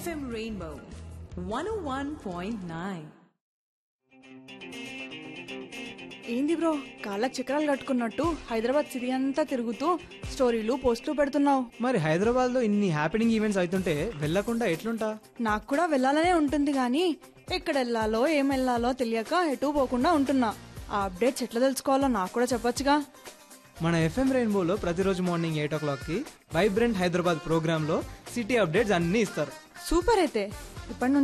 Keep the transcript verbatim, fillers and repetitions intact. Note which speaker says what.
Speaker 1: F M Rainbow one oh one point nine.
Speaker 2: ఏంది bro కాళ్ళకి చక్రాలు కట్టుకున్నట్టు హైదరాబాద్ సిటీ అంతా తిరుగుతూ స్టోరీలు పోస్టులు పెడుతున్నావు?
Speaker 3: మరి హైదరాబాద్ లో ఇన్ని హ్యాపెనింగ్ ఈవెంట్స్ అవుతుంటే వెళ్ళకుండా ఎట్లుంటా?
Speaker 2: నాకు కూడా వెళ్ళాలనే ఉంటుంది కానీ ఎక్కడ వెళ్ళాలో ఏం వెళ్ళాలో తెలియక ఎటు పోకుండా ఉంటున్నా. ఆ అప్డేట్స్ ఎట్లా తెలుసుకోవాలో నాకు కూడా చెప్పొచ్చుగా.
Speaker 3: మన ఎఫ్ఎం రెయిన్బోలో ప్రతిరోజు మార్నింగ్ ఎయిట్ ఓ క్లాక్ కి వైబ్రెంట్ హైదరాబాద్ ప్రోగ్రామ్ లో సిటీ అప్డేట్స్ అన్ని ఇస్తారు.
Speaker 2: సూపర్ అయితే ఇప్పటి